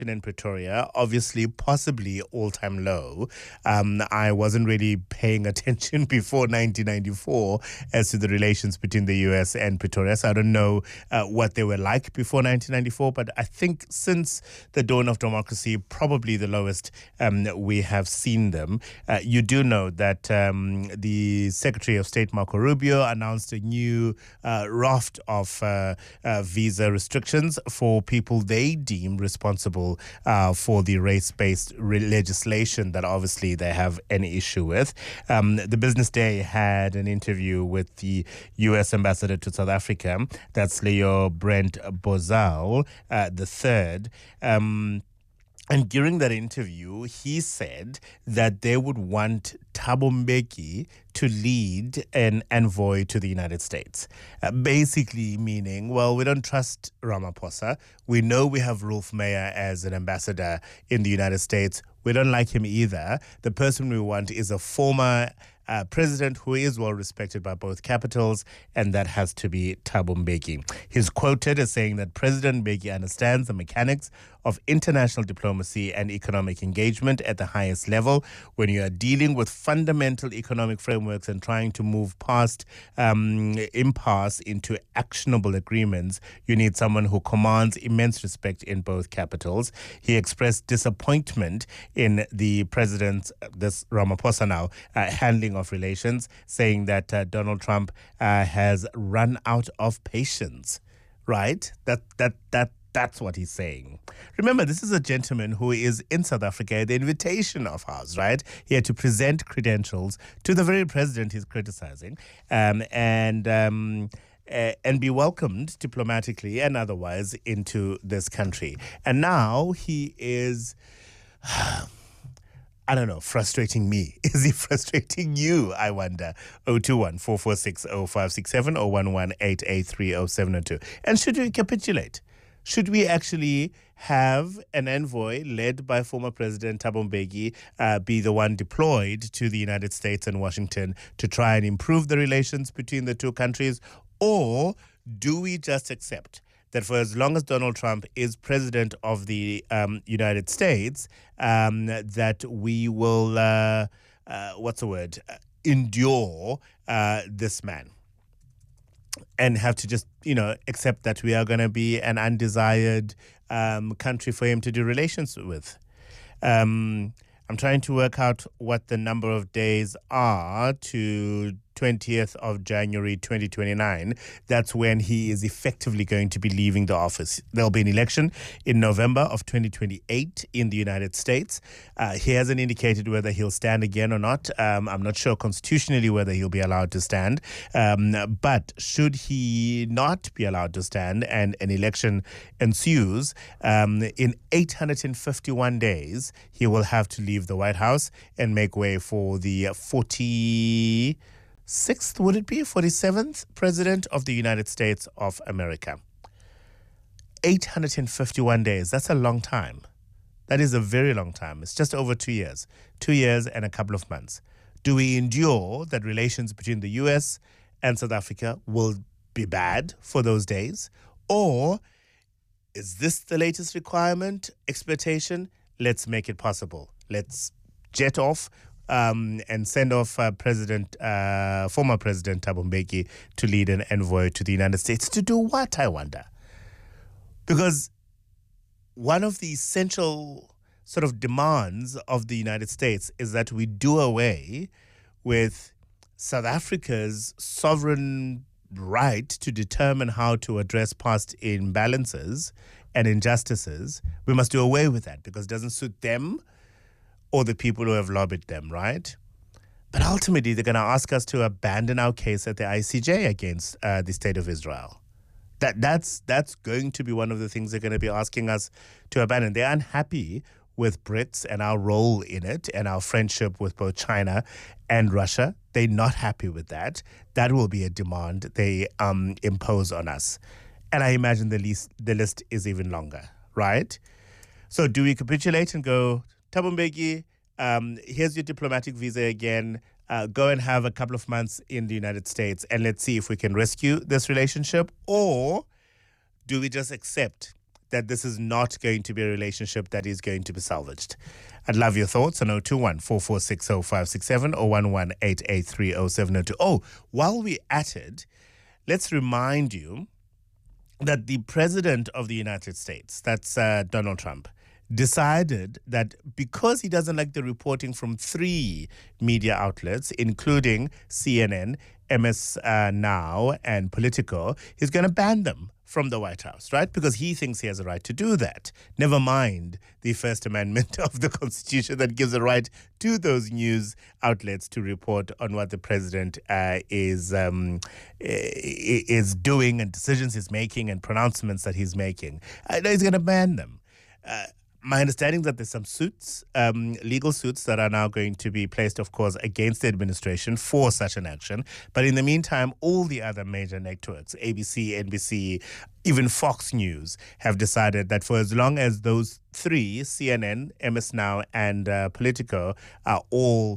in Pretoria, obviously, possibly all-time low. I wasn't really paying attention before 1994 as to the relations between the US and Pretoria, so I don't know what they were like before 1994, but I think since the dawn of democracy, probably the lowest we have seen them. You do know that the Secretary of State, Marco Rubio, announced a new raft of visa restrictions for people they deem responsible for the race-based legislation that obviously they have an issue with. The Business Day had an interview with the U.S. Ambassador to South Africa. That's Leo Brent Bozal, the third. And during that interview, he said that they would want Thabo Mbeki to lead an envoy to the United States. Basically meaning, well, we don't trust Ramaphosa. We know we have Rolf Meyer as an ambassador in the United States. We don't like him either. The person we want is a former president who is well respected by both capitals, and that has to be Thabo Mbeki. He's quoted as saying that President Mbeki understands the mechanics of international diplomacy and economic engagement at the highest level. When you are dealing with fundamental economic frameworks and trying to move past impasse into actionable agreements, you need someone who commands immense respect in both capitals. He expressed disappointment in the president's, this Ramaphosa now, handling of relations, saying that Donald Trump has run out of patience. Right? That's what he's saying. Remember, this is a gentleman who is in South Africa at the invitation of ours, right? He had to present credentials to the very president he's criticizing and be welcomed diplomatically and otherwise into this country. And now he is... I don't know, frustrating me. Is he frustrating you, I wonder? 021 446 0567 or 118830702. And should we capitulate? Should we actually have an envoy led by former President Thabo Mbeki be the one deployed to the United States and Washington to try and improve the relations between the two countries? Or do we just accept that for as long as Donald Trump is president of the United States, that we will, endure this man and have to just, accept that we are going to be an undesired country for him to do relations with. I'm trying to work out what the number of days are to 20th of January 2029. That's when he is effectively going to be leaving the office. There'll be an election in November of 2028 in the United States. He hasn't indicated whether he'll stand again or not. I'm not sure constitutionally whether he'll be allowed to stand. But should he not be allowed to stand and an election ensues, in 851 days, he will have to leave the White House and make way for the 46th, would it be? 47th President of the United States of America. 851 days. That's a long time. That is a very long time. It's just over 2 years. 2 years and a couple of months. Do we endure that relations between the U.S. and South Africa will be bad for those days? Or is this the latest requirement, expectation? Let's make it possible. Let's jet off and send off former President Thabo Mbeki to lead an envoy to the United States. To do what, I wonder? Because one of the essential sort of demands of the United States is that we do away with South Africa's sovereign right to determine how to address past imbalances and injustices. We must do away with that because it doesn't suit them or the people who have lobbied them, right? But ultimately, they're going to ask us to abandon our case at the ICJ against the State of Israel. That's going to be one of the things they're going to be asking us to abandon. They're unhappy with BRICS and our role in it and our friendship with both China and Russia. They're not happy with that. That will be a demand they impose on us. And I imagine the list is even longer, right? So do we capitulate and go, Thabo Mbeki, here's your diplomatic visa again. Go and have a couple of months in the United States and let's see if we can rescue this relationship? Or do we just accept that this is not going to be a relationship that is going to be salvaged? I'd love your thoughts on 021 4460 567 or 11 883 0702. Oh, while we're at it, let's remind you that the President of the United States, that's Donald Trump, decided that because he doesn't like the reporting from 3 media outlets, including CNN, MS Now, and Politico, he's going to ban them from the White House, right? Because he thinks he has a right to do that. Never mind the First Amendment of the Constitution that gives a right to those news outlets to report on what the president is doing and decisions he's making and pronouncements that he's making. He's going to ban them. My understanding is that there's some suits, legal suits that are now going to be placed, of course, against the administration for such an action. But in the meantime, all the other major networks, ABC, NBC, even Fox News, have decided that for as long as those 3, CNN, MS Now, and Politico, are all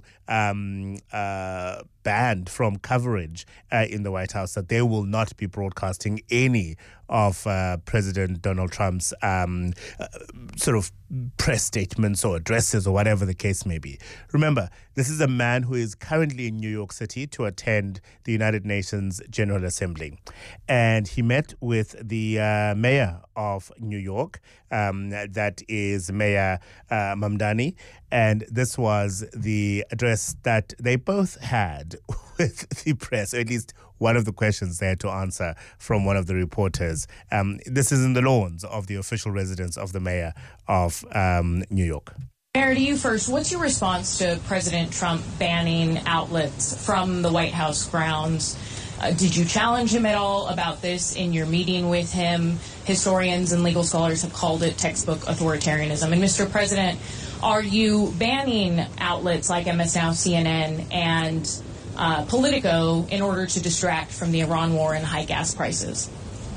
banned from coverage in the White House, that they will not be broadcasting any of President Donald Trump's sort of press statements or addresses or whatever the case may be. Remember, this is a man who is currently in New York City to attend the United Nations General Assembly. And he met with the mayor of New York, that is Mayor Mamdani. And this was the address that they both had with the press, or at least one of the questions they had to answer from one of the reporters. This is in the lawns of the official residence of the mayor of New York. Mayor, to you first, what's your response to President Trump banning outlets from the White House grounds? Did you challenge him at all about this in your meeting with him? Historians and legal scholars have called it textbook authoritarianism. And Mr. President, are you banning outlets like MS Now, CNN, and Politico in order to distract from the Iran war and high gas prices?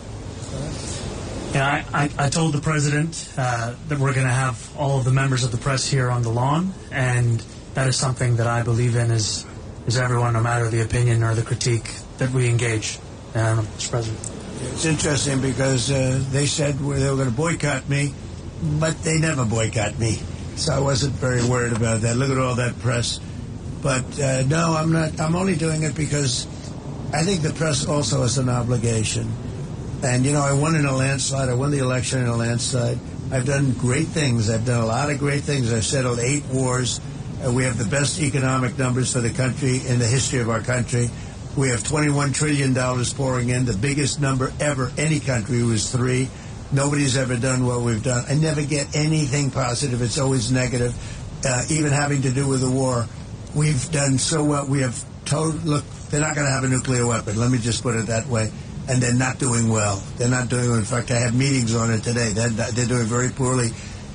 Yeah, I told the president that we're going to have all of the members of the press here on the lawn, and that is something that I believe in is everyone, no matter the opinion or the critique, that we engage. Mr. President. It's interesting because they said they were going to boycott me, but they never boycott me. So I wasn't very worried about that. Look at all that press. But no, I'm not. I'm only doing it because I think the press also has an obligation. And, you know, I won in a landslide. I won the election in a landslide. I've done great things. I've done a lot of great things. I've settled 8 wars. We have the best economic numbers for the country in the history of our country. We have $21 trillion pouring in. The biggest number ever. Any country was 3. Nobody's ever done what we've done. I never get anything positive. It's always negative, even having to do with the war. We've done so well. We have told, look, they're not going to have a nuclear weapon. Let me just put it that way. And they're not doing well. They're not doing well. In fact, I had meetings on it today. They're doing very poorly.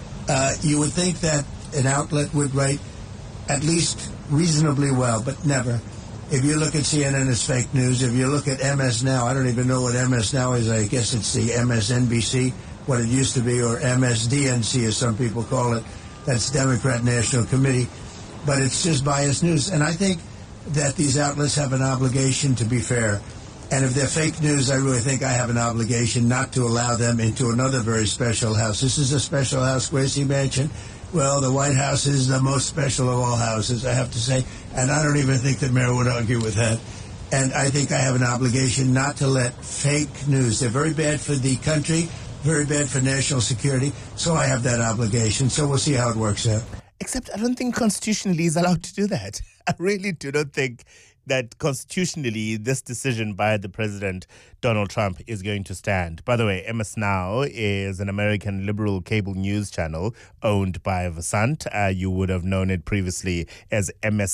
You would think that an outlet would write at least reasonably well, but never. If you look at CNN, it's fake news. If you look at MS Now, I don't even know what MS Now is. I guess it's the MSNBC, what it used to be, or MSDNC, as some people call it. That's Democrat National Committee. But it's just biased news. And I think that these outlets have an obligation to be fair. And if they're fake news, I really think I have an obligation not to allow them into another very special house. This is a special house, Gracie Mansion. Well, the White House is the most special of all houses, I have to say. And I don't even think the mayor would argue with that. And I think I have an obligation not to let fake news. They're very bad for the country, very bad for national security. So I have that obligation. So we'll see how it works out. Except I don't think constitutionally is allowed to do that. I really do not think that constitutionally this decision by the president, Donald Trump, is going to stand. By the way, MS Now is an American liberal cable news channel owned by Vasant. You would have known it previously as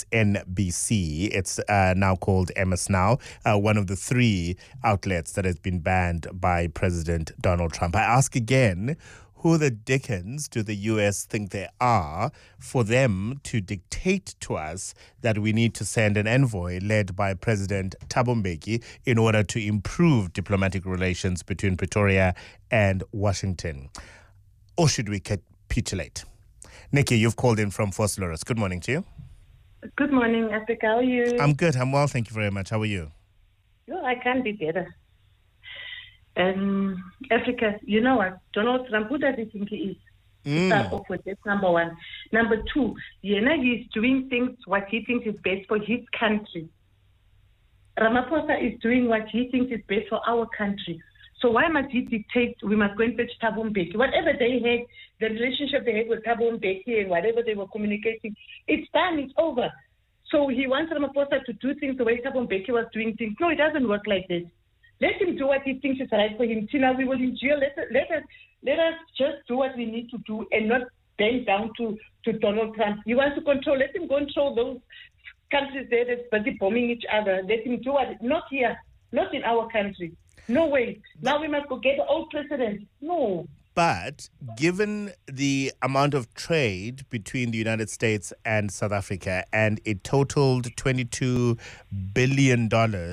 MSNBC. It's now called MS Now, one of the 3 outlets that has been banned by President Donald Trump. I ask again, who the dickens do the U.S. think they are for them to dictate to us that we need to send an envoy led by President Thabo Mbeki in order to improve diplomatic relations between Pretoria and Washington? Or should we capitulate? Nikki, you've called in from Fort Loris. Good morning to you. Good morning, Africa. How are you? I'm good. I'm well. Thank you very much. How are you? Well, I can't be better. Africa, you know what? Donald Trump, who does he think he is? To start off with, that's number one. Number two, he's doing things what he thinks is best for his country. Ramaphosa is doing what he thinks is best for our country. So why must he dictate we must go and fetch Thabo Mbeki? Whatever they had, the relationship they had with Thabo Mbeki and whatever they were communicating, it's done, it's over. So he wants Ramaphosa to do things the way Thabo Mbeki was doing things. No, it doesn't work like this. Let him do what he thinks is right for him. Tina, we will endure. Let us just do what we need to do and not bend down to Donald Trump. He wants to control. Let him control those countries there that's busy bombing each other. Let him do it. Not here. Not in our country. No way. Now we must go get the old president. No. But given the amount of trade between the United States and South Africa, and it totaled $22 billion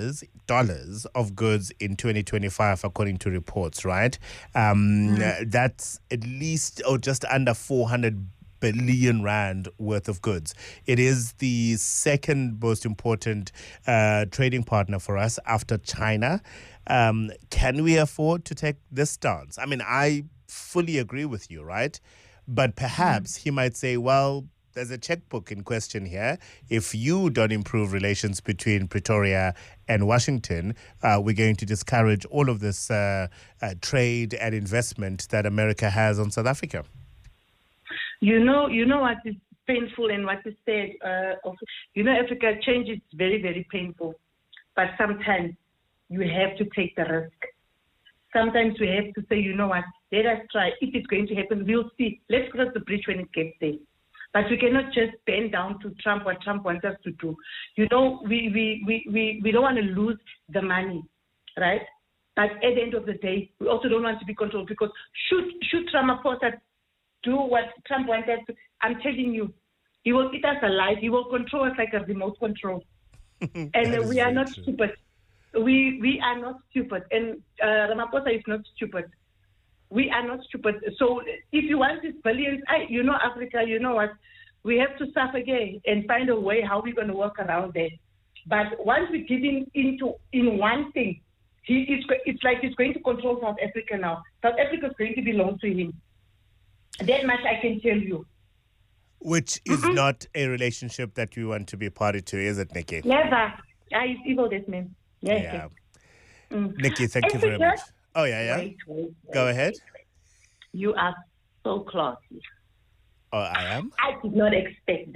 of goods in 2025, according to reports, right? That's at least or just under 400 billion rand worth of goods. It is the second most important trading partner for us after China. Can we afford to take this stance? I mean, I fully agree with you, right? But perhaps he might say, well, there's a checkbook in question here. If you don't improve relations between Pretoria and Washington, we're going to discourage all of this trade and investment that America has on South Africa. You know what is painful and what is said. Africa change is very, very painful. But sometimes you have to take the risk. Sometimes we have to say, you know what, let us try. If it's going to happen, we'll see. Let's cross the bridge when it gets there. But we cannot just bend down to Trump what Trump wants us to do. You know, we don't want to lose the money, right? But at the end of the day, we also don't want to be controlled because should Ramaphosa do what Trump wants us to, I'm telling you, he will eat us alive. He will control us like a remote control. And we are not stupid. We are not stupid. And Ramaphosa is not stupid. We are not stupid. So if you want these billions, Africa, you know what? We have to suffer again and find a way how we're going to work around that. But once we give him in one thing, it's like he's going to control South Africa now. South Africa is going to belong to him. That much I can tell you. Which is not a relationship that you want to be party to, is it, Nikki? Never. He's evil, this man. Yeah. Nikki, thank you very much. Oh, yeah. Wait, Go ahead. You are so classy. Oh, I am? I did not expect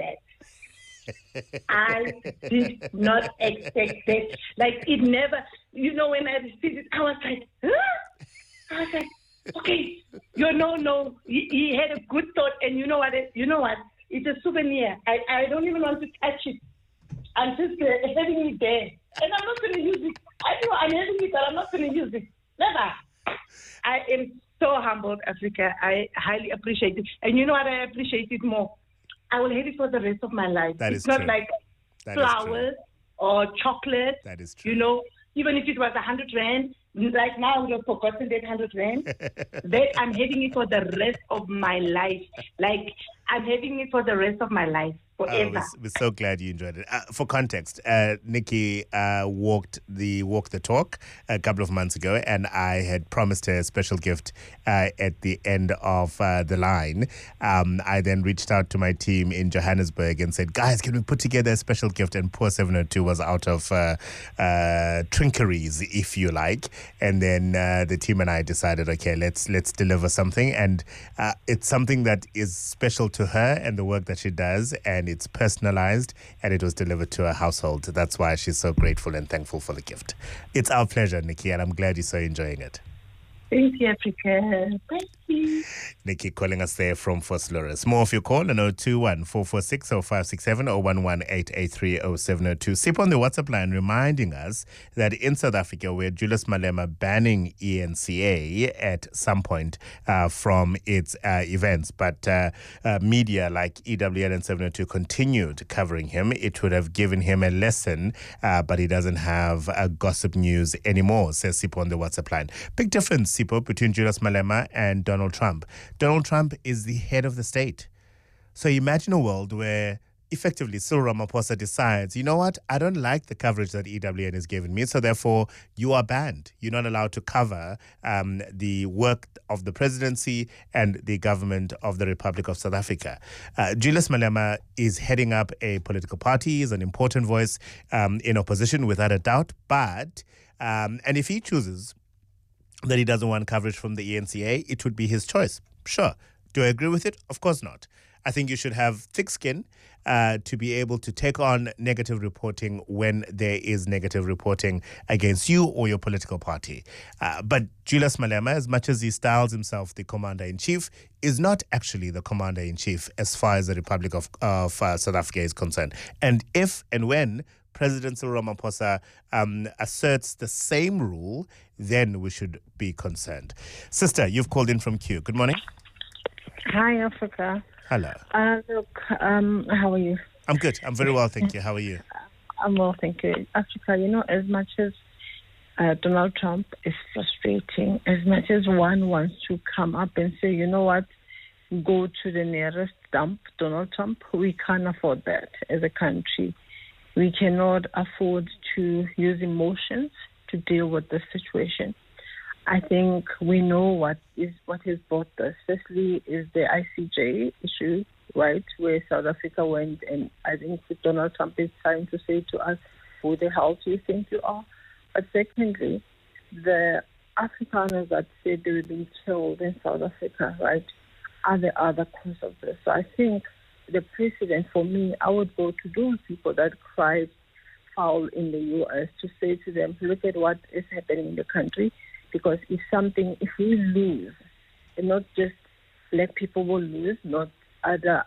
that. I did not expect that. Like, it never, when I received it, I was like, huh? I was like, okay, no. He had a good thought, and you know what? It's a souvenir. I don't even want to touch it. I'm just having it there. And I'm not going to use it. I know I'm having it, but I'm not going to use it. Never. I am so humbled, Africa. I highly appreciate it. And you know what? I appreciate it more. I will have it for the rest of my life. It's not like flowers or chocolate. That is true. Even if it was 100 rand, like now I would have forgotten that 100 rand. That I'm having it for the rest of my life. Like, I'm having it for the rest of my life. Forever. We're so glad you enjoyed it. For context, Nikki walked the talk a couple of months ago, and I had promised her a special gift at the end of the line. I then reached out to my team in Johannesburg and said, guys, can we put together a special gift? And poor 702 was out of trinkeries, if you like. And then the team and I decided, okay, let's deliver something. And it's something that is special to her and the work that she does, and it's personalized, and it was delivered to her household. That's why she's so grateful and thankful for the gift. It's our pleasure, Nikki, and I'm glad you're so enjoying it. Thank you, Africa. Thank you. Nikki calling us there from Vosloorus. More of your call on 021-446-0567 or 118-830-702. Sip on the WhatsApp line reminding us that in South Africa, where Julius Malema banning ENCA at some point from its events, but media like EWN and 702 continued covering him. It would have given him a lesson, but he doesn't have gossip news anymore, says Sipo on the WhatsApp line. Big difference, Sipo, between Julius Malema and Donald Trump. Donald Trump is the head of the state. So imagine a world where effectively Cyril Ramaphosa decides, you know what, I don't like the coverage that EWN has given me, so therefore you are banned. You're not allowed to cover the work of the presidency and the government of the Republic of South Africa. Julius Malema is heading up a political party. He's an important voice in opposition, without a doubt. But, and if he chooses that he doesn't want coverage from the ENCA, it would be his choice. Sure. Do I agree with it? Of course not. I think you should have thick skin to be able to take on negative reporting when there is negative reporting against you or your political party. But Julius Malema, as much as he styles himself the commander-in-chief, is not actually the commander-in-chief as far as the Republic of South Africa is concerned. And if and when President Cyril Ramaphosa asserts the same rule, then we should be concerned. Sister, you've called in from Q. Good morning. Hi, Africa. Hello. Look, how are you? I'm good. I'm very well, thank you. How are you? I'm well, thank you. Africa, as much as Donald Trump is frustrating, as much as one wants to come up and say, you know what, go to the nearest dump, Donald Trump, we can't afford that as a country. We cannot afford to use emotions to deal with the situation. I think we know what has brought this. Firstly is the ICJ issue, right, where South Africa went, and I think Donald Trump is trying to say to us, who the hell do you think you are? But secondly, the Afrikaners that said they were being killed in South Africa, right, are the other cause of this. So I think the precedent for me, I would go to those people that cried foul in the U.S. to say to them, look at what is happening in the country. Because if we lose, and not just black people will lose, not other,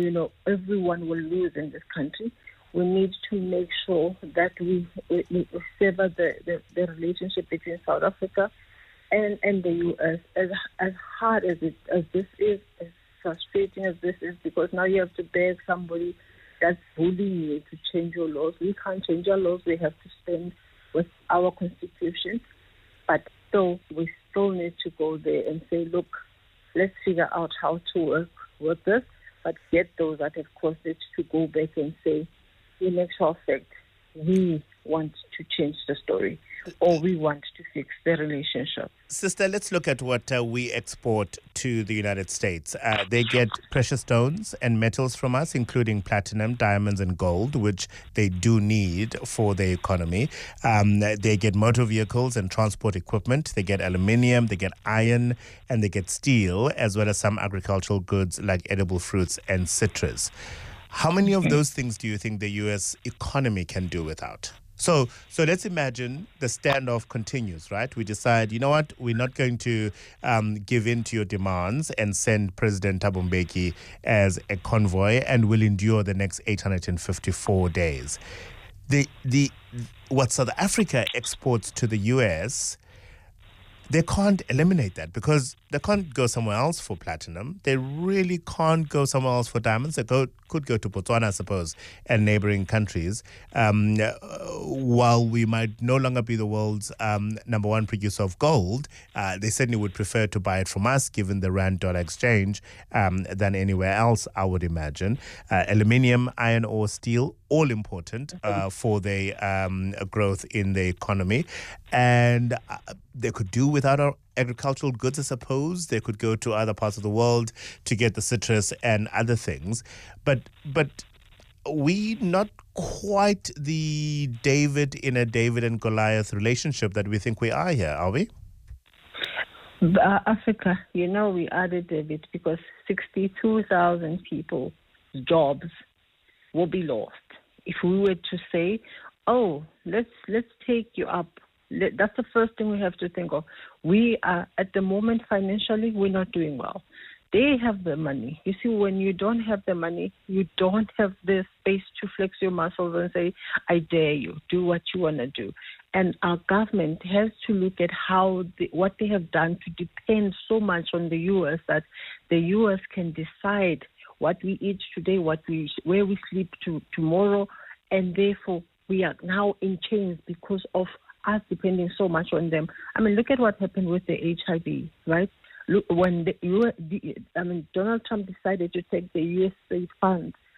everyone will lose in this country. We need to make sure that we sever the relationship between South Africa and the U.S. As hard as this is, as frustrating as this is, because now you have to beg somebody that's bullying you to change your laws. We can't change our laws. We have to stand with our constitution. But still, we still need to go there and say, look, let's figure out how to work with this, but get those that have caused it to go back and say, in actual fact, we want to change the story, or we want to fix the relationship. Sister, let's look at what we export to the United States. They get precious stones and metals from us, including platinum, diamonds, and gold, which they do need for the economy. They get motor vehicles and transport equipment. They get aluminium, they get iron, and they get steel, as well as some agricultural goods like edible fruits and citrus. How many of those things do you think the U.S. economy can do without? So let's imagine the standoff continues, right? We decide, you know what, we're not going to give in to your demands and send President Thabo Mbeki as a convoy, and will endure the next 854 days. What South Africa exports to the U.S., they can't eliminate that because they can't go somewhere else for platinum. They really can't go somewhere else for diamonds. They could go to Botswana, I suppose, and neighboring countries. While we might no longer be the world's number one producer of gold, they certainly would prefer to buy it from us, given the rand-dollar exchange, than anywhere else, I would imagine. Aluminium, iron ore, steel, all important for the growth in the economy. And they could do without our agricultural goods, I suppose. They could go to other parts of the world to get the citrus and other things. But we not quite the David and Goliath relationship that we think we are here, are we? Africa, we added David because 62,000 people's jobs will be lost. If we were to say, let's take you up, that's the first thing we have to think of. We are, at the moment, financially, we're not doing well. They have the money. You see, when you don't have the money, you don't have the space to flex your muscles and say, I dare you, do what you want to do. And our government has to look at what they have done to depend so much on the U.S. that the U.S. can decide what we eat today, where we sleep tomorrow, and therefore we are now in chains because of us depending so much on them. I mean, look at what happened with the HIV, right? Look, when Donald Trump decided to take the USA funds,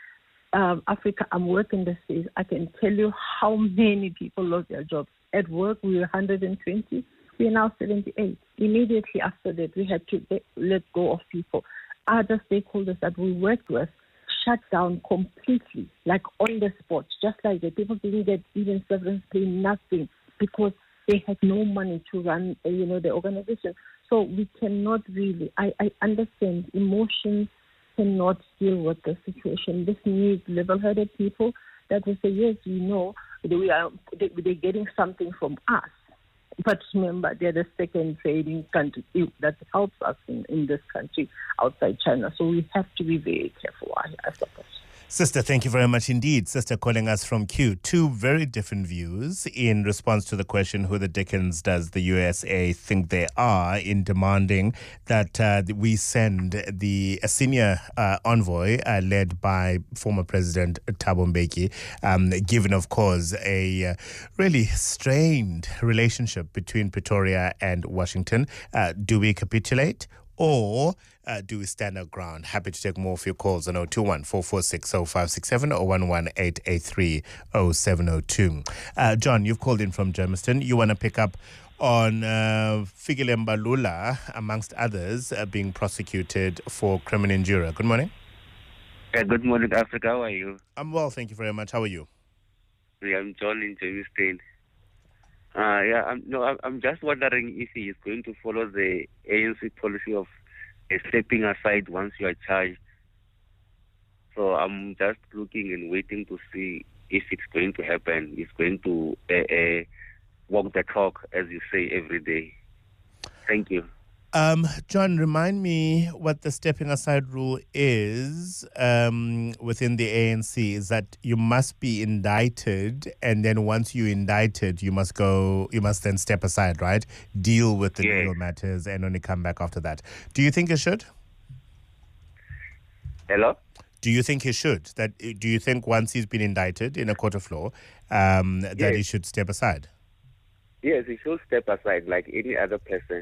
Africa, I'm working the States. I can tell you how many people lost their jobs. At work, we were 120. We are now 78. Immediately after that, we had to let go of people. Other stakeholders that we worked with shut down completely, like on the spot, just like that. People didn't get even severance pay, nothing, because they had no money to run, the organization. So we cannot really, I understand emotions cannot deal with the situation. This needs level-headed people that will say, yes, they're getting something from us. But remember, they're the second trading country that helps us in this country outside China. So we have to be very careful, I suppose. Sister, thank you very much indeed. Sister calling us from Q. Two very different views in response to the question, who the dickens does the USA think they are, in demanding that we send a senior envoy led by former President Thabo Mbeki, given, of course, a really strained relationship between Pretoria and Washington. Do we capitulate? Or do we stand our ground? Happy to take more of your calls on 021-446-0567 or 11883-0702. John, you've called in from Germiston. You want to pick up on Fikile Mbalula, amongst others, being prosecuted for criminal injury. Good morning. Good morning, Africa. How are you? I'm well, thank you very much. How are you? Yeah, I'm John in Germiston. I'm just wondering if he is going to follow the ANC policy of stepping aside once you are charged. So I'm just looking and waiting to see if it's going to happen. It's going to walk the talk, as you say, every day. Thank you. John, remind me what the stepping aside rule is within the ANC. Is that you must be indicted, and then once you're indicted, you must then step aside, right? Deal with the legal matters and only come back after that. Do you think you should? Hello? Do you think he should? Do you think once he's been indicted in a court of law, that he should step aside? Yes, he should step aside like any other person.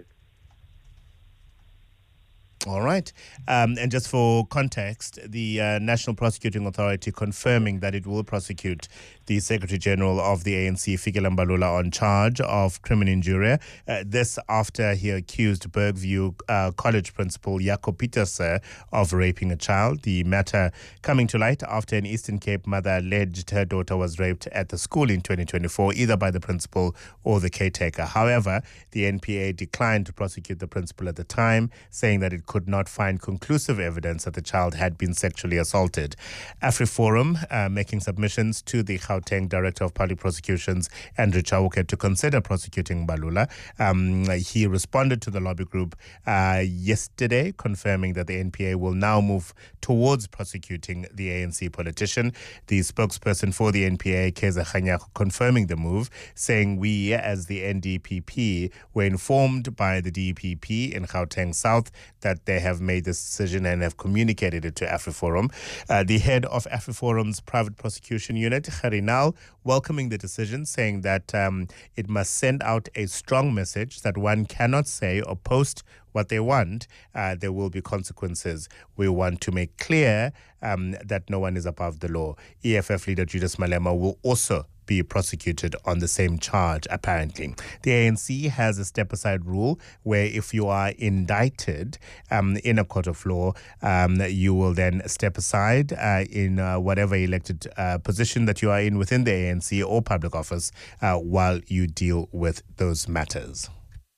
All right. And just for context, the National Prosecuting Authority confirming that it will prosecute the Secretary General of the ANC, Fikile Mbalula, on charge of criminal injury. This after he accused Bergview College principal Jaco Pieterse of raping a child. The matter coming to light after an Eastern Cape mother alleged her daughter was raped at the school in 2024, either by the principal or the caretaker. However, the NPA declined to prosecute the principal at the time, saying that it could not find conclusive evidence that the child had been sexually assaulted. AfriForum making submissions to the Gauteng Director of Public Prosecutions, Andrew Chauke, to consider prosecuting Mbalula. He responded to the lobby group yesterday, confirming that the NPA will now move towards prosecuting the ANC politician. The spokesperson for the NPA, Keza Khanyago, confirming the move, saying we, as the NDPP, were informed by the DPP in Gauteng South that they have made this decision and have communicated it to AfriForum. The head of AfriForum's private prosecution unit, Harinal, welcoming the decision, saying that it must send out a strong message that one cannot say or post what they want. There will be consequences. We want to make clear that no one is above the law. EFF leader Judas Malema will also be prosecuted on the same charge, apparently. The ANC has a step-aside rule where if you are indicted in a court of law, you will then step aside in whatever elected position that you are in within the ANC or public office while you deal with those matters.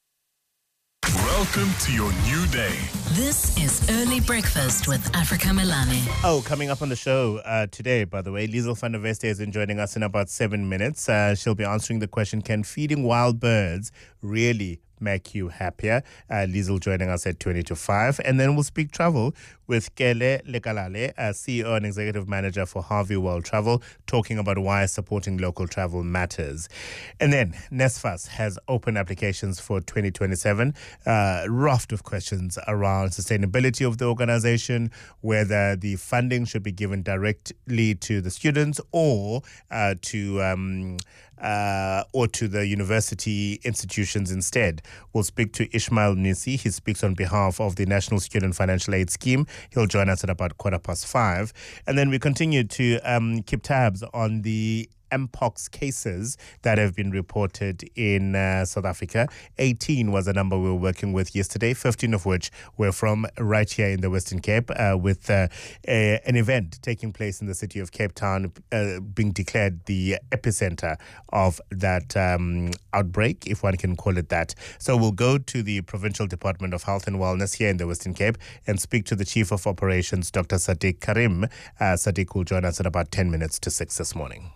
Welcome to your new day. This is Early Breakfast with Africa Melane. Oh, coming up on the show today, by the way, Liesl van der Weste is joining us in about 7 minutes. She'll be answering the question, can feeding wild birds really make you happier? Liesl joining us at 20 to 5. And then we'll speak travel with Kele Lekalale, CEO and Executive Manager for Harvey World Travel, talking about why supporting local travel matters. And then NSFAS has open applications for 2027. Raft of questions around sustainability of the organization, whether the funding should be given directly to the students or to or to the university institutions instead. We'll speak to Ishmael Nisi. He speaks on behalf of the National Student Financial Aid Scheme. He'll join us at about 5:15. And then we continue to keep tabs on the Mpox cases that have been reported in South Africa. 18 was the number we were working with yesterday, 15 of which were from right here in the Western Cape, with an event taking place in the city of Cape Town being declared the epicenter of that outbreak, if one can call it that. So we'll go to the Provincial Department of Health and Wellness here in the Western Cape and speak to the Chief of Operations, Dr. Sadiq Karim. Sadiq will join us at about 10 minutes to 6 this morning.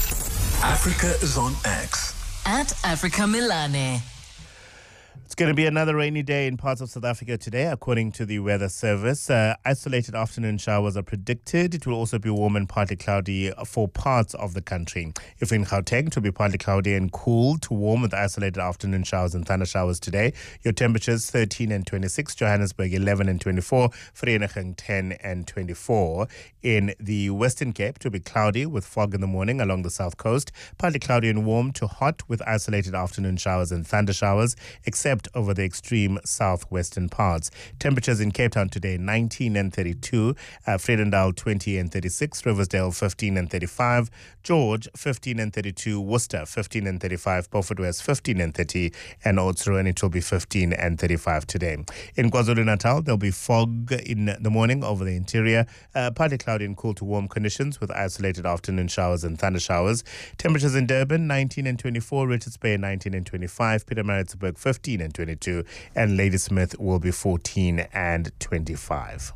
Africa is on X. At Africa Milane. It's going to be another rainy day in parts of South Africa today, according to the Weather Service. Isolated afternoon showers are predicted. It will also be warm and partly cloudy for parts of the country. If in Gauteng, it will be partly cloudy and cool to warm with isolated afternoon showers and thunder showers today. Your temperatures 13 and 26, Johannesburg 11 and 24, Vereeniging 10 and 24. In the Western Cape, it will be cloudy with fog in the morning along the south coast, partly cloudy and warm to hot with isolated afternoon showers and thunder showers, except over the extreme southwestern parts. Temperatures in Cape Town today 19 and 32, Vredendal 20 and 36, Riversdale 15 and 35, George 15 and 32, Worcester 15 and 35, Beaufort West 15 and 30, and Oudtshoorn it will be 15 and 35 today. In KwaZulu-Natal there'll be fog in the morning over the interior, partly cloudy and cool to warm conditions with isolated afternoon showers and thunder showers. Temperatures in Durban 19 and 24, Richards Bay 19 and 25, Pietermaritzburg 15 and 22, and Ladysmith will be 14 and 25.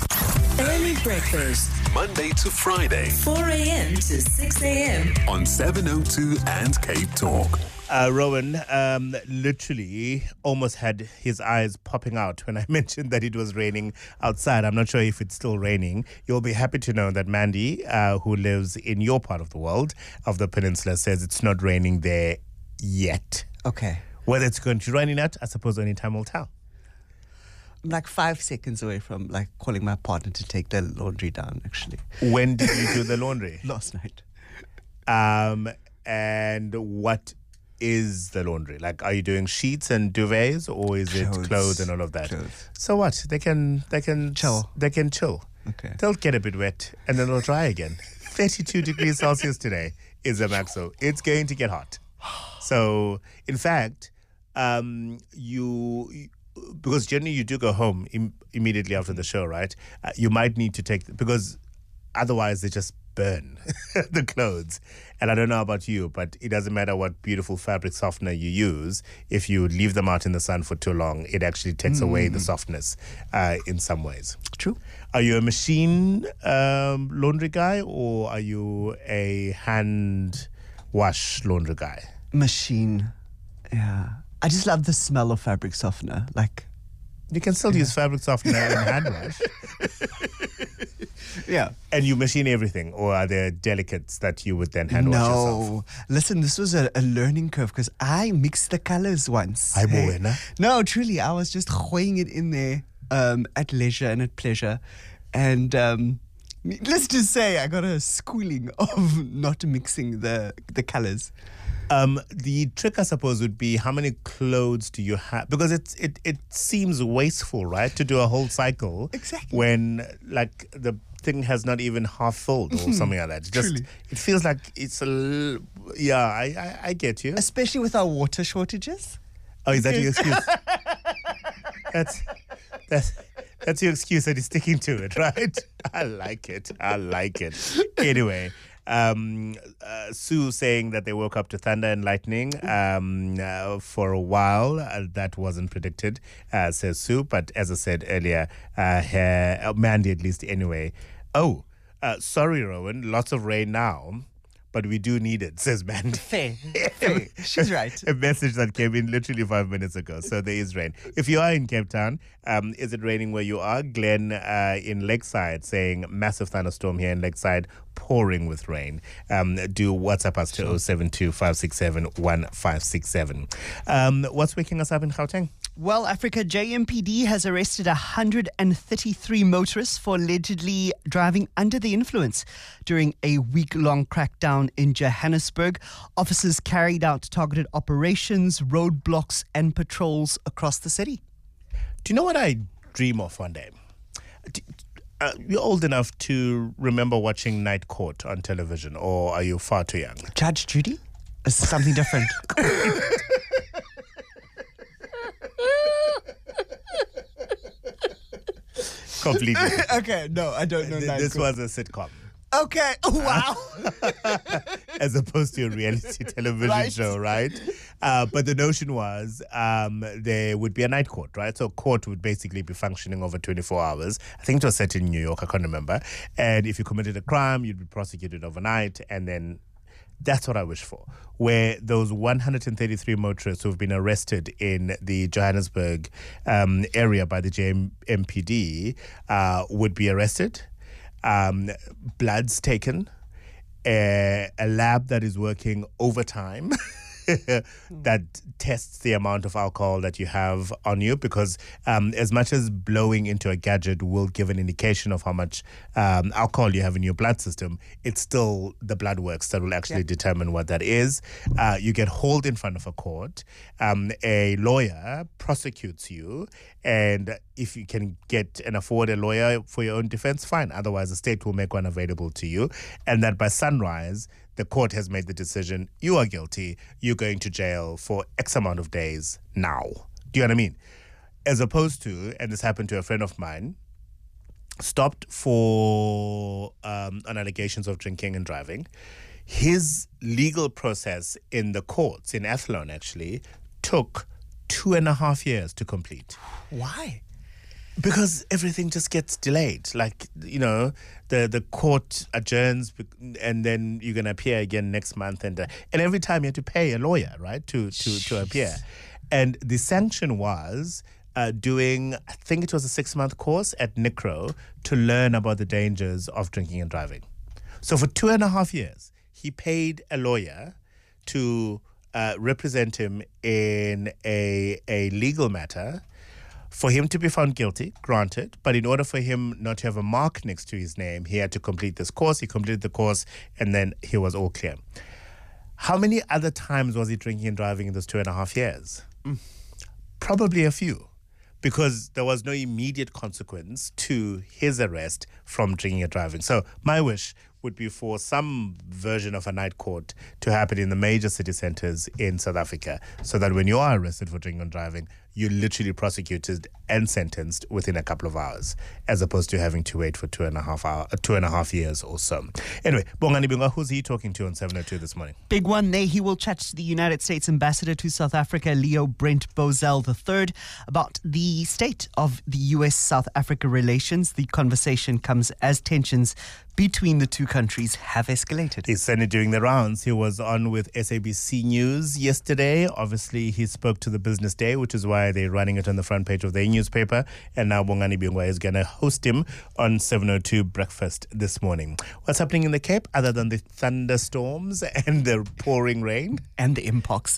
Early breakfast, Monday to Friday, 4 a.m. to 6 a.m. on 702 and Cape Talk. Rowan literally almost had his eyes popping out when I mentioned that it was raining outside. I'm not sure if it's still raining. You'll be happy to know that Mandy, who lives in your part of the world, of the peninsula, says it's not raining there yet. Okay. Whether it's going to rain in it, I suppose only time will tell. I'm like 5 seconds away from like calling my partner to take the laundry down, actually. When did you do the laundry? Last night. And what is the laundry? Like, are you doing sheets and duvets, or is it clothes and all of that? Clothes. So what? They can chill. They can chill. Okay. They'll get a bit wet and then they'll dry again. 32 degrees Celsius today is the max. So it's going to get hot. So, in fact, because generally you do go home immediately after the show, right? You might need to take, because otherwise they just burn the clothes. And I don't know about you, but it doesn't matter what beautiful fabric softener you use. If you leave them out in the sun for too long, it actually takes away the softness in some ways. True. Are you a machine laundry guy, or are you a hand wash laundry guy? Machine. Yeah. I just love the smell of fabric softener. Like, you can still use fabric softener in hand wash. Yeah. And you machine everything, or are there delicates that you would then hand wash yourself? No. Listen, this was a learning curve because I mixed the colors once. No, truly. I was just hoing it in there at leisure and at pleasure. And let's just say I got a schooling of not mixing the colors. The trick, I suppose, would be how many clothes do you have? Because it seems wasteful, right, to do a whole cycle. Exactly. When, like, the thing has not even half filled or something like that. Just it feels like it's I get you. Especially with our water shortages. Oh, is that your excuse? That's your excuse, and you're sticking to it, right? I like it. Anyway. Sue saying that they woke up to thunder and lightning for a while. That wasn't predicted, says Sue. But as I said earlier, Mandy at least anyway. Oh, sorry, Rowan. Lots of rain now, but we do need it, says Mandy. Fair. She's right. A message that came in literally 5 minutes ago. So there is rain. If you are in Cape Town, is it raining where you are? Glenn in Lakeside saying massive thunderstorm here in Lakeside, pouring with rain. Do WhatsApp us to 072 567 1567. What's waking us up in Gauteng? Well, Africa, JMPD has arrested 133 motorists for allegedly driving under the influence during a week-long crackdown in Johannesburg. Officers carried out targeted operations, roadblocks, and patrols across the city. Do you know what I dream of one day? You're old enough to remember watching Night Court on television, or are you far too young? Judge Judy? Is something different? Completely. Okay, no, I don't know. This was a sitcom. Okay, wow. As opposed to a reality television show, right? But the notion was there would be a night court, right? So court would basically be functioning over 24 hours. I think it was set in New York, I can't remember. And if you committed a crime, you'd be prosecuted overnight, and then that's what I wish for, where those 133 motorists who've been arrested in the Johannesburg area by the JMPD would be arrested, bloods taken, a lab that is working overtime that tests the amount of alcohol that you have on you, because as much as blowing into a gadget will give an indication of how much alcohol you have in your blood system, it's still the blood works that will actually determine what that is. You get hauled in front of a court. A lawyer prosecutes you, and if you can get and afford a lawyer for your own defense, fine. Otherwise, the state will make one available to you. And that by sunrise, the court has made the decision, you are guilty, you're going to jail for X amount of days now. Do you know what I mean? As opposed to, and this happened to a friend of mine, stopped for on allegations of drinking and driving. His legal process in the courts, in Athlone actually, took 2.5 years to complete. Why? Because everything just gets delayed. Like, you know, the court adjourns, and then you're going to appear again next month. And every time you have to pay a lawyer, right, to appear. And the sanction was doing, I think it was a 6-month course at NICRO to learn about the dangers of drinking and driving. So for 2.5 years, he paid a lawyer to represent him in a legal matter, for him to be found guilty, granted, but in order for him not to have a mark next to his name, he had to complete this course. He completed the course, and then he was all clear. How many other times was he drinking and driving in those 2.5 years? Probably a few, because there was no immediate consequence to his arrest from drinking and driving. So my wish would be for some version of a night court to happen in the major city centers in South Africa, so that when you are arrested for drinking and driving, you're literally prosecuted and sentenced within a couple of hours, as opposed to having to wait for 2.5 years or so. Anyway, Bongani Bunga, who's he talking to on 702 this morning? Big one there. He will chat to the United States Ambassador to South Africa, Leo Brent Bozell III, about the state of the U.S.-South Africa relations. The conversation comes as tensions between the two countries have escalated. He's certainly doing the rounds. He was on with SABC News yesterday. Obviously, he spoke to the Business Day, which is why they're running it on the front page of their newspaper. And now Bongani Bingwa is going to host him on 702 Breakfast this morning. What's happening in the Cape other than the thunderstorms and the pouring rain? And the impox.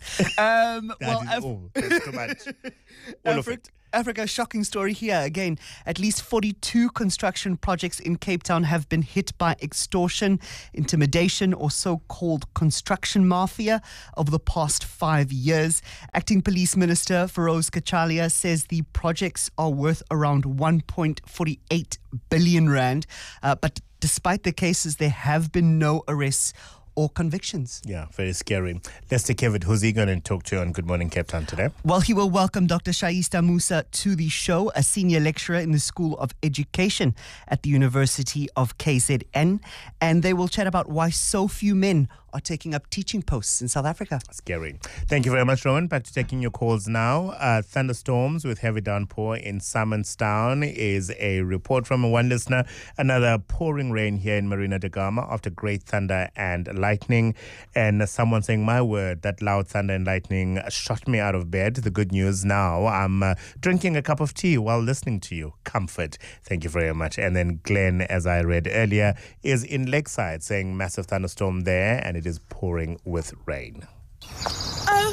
That's too much. All of it. Africa, shocking story here. Again, at least 42 construction projects in Cape Town have been hit by extortion, intimidation, or so-called construction mafia over the past 5 years. Acting Police Minister Feroz Kachalia says the projects are worth around 1.48 billion rand. But despite the cases, there have been no arrests or convictions. Yeah, very scary. Lester Kevitt, who's he going to talk to on Good Morning Cape Town today? Well, he will welcome Dr. Shaista Musa to the show, a senior lecturer in the School of Education at the University of KZN. And they will chat about why so few men are taking up teaching posts in South Africa. Scary. Thank you very much, Rowan. Back to taking your calls now. Thunderstorms with heavy downpour in Simonstown is a report from one listener. Another pouring rain here in Marina de Gama after great thunder and lightning. And someone saying, my word, that loud thunder and lightning shot me out of bed. The good news now, I'm drinking a cup of tea while listening to you. Comfort. Thank you very much. And then Glenn, as I read earlier, is in Lakeside saying massive thunderstorm there, and it is pouring with rain. Oh,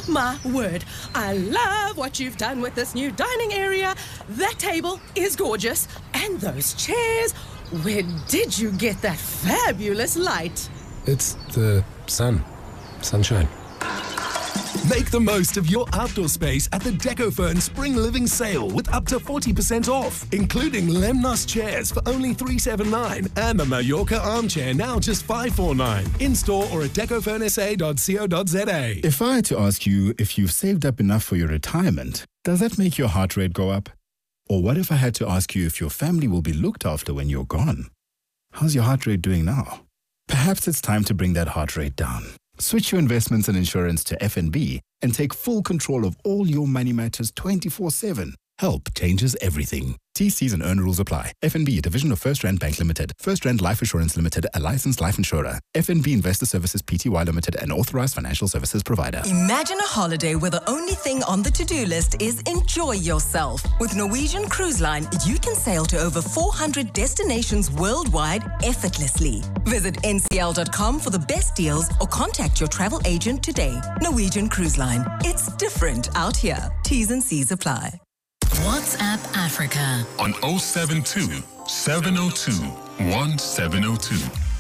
Oh my word. I love what you've done with this new dining area. That table is gorgeous. And those chairs. Where did you get that fabulous light? It's the sunshine. Make the most of your outdoor space at the DecoFern Spring Living Sale with up to 40% off, including Lemnos chairs for only $379 and the Mallorca armchair now just $549. In-store or at decofernsa.co.za. If I had to ask you if you've saved up enough for your retirement, does that make your heart rate go up? Or what if I had to ask you if your family will be looked after when you're gone? How's your heart rate doing now? Perhaps it's time to bring that heart rate down. Switch your investments and insurance to FNB and take full control of all your money matters 24/7. Help changes everything. TCs and earn rules apply. FNB, a division of First Rand Bank Limited. First Rand Life Assurance Limited, a licensed life insurer. FNB Investor Services Pty Limited, an authorized financial services provider. Imagine a holiday where the only thing on the to-do list is enjoy yourself. With Norwegian Cruise Line, you can sail to over 400 destinations worldwide effortlessly. Visit ncl.com for the best deals or contact your travel agent today. Norwegian Cruise Line. It's different out here. T's and C's apply. WhatsApp Africa on 072 702 1702.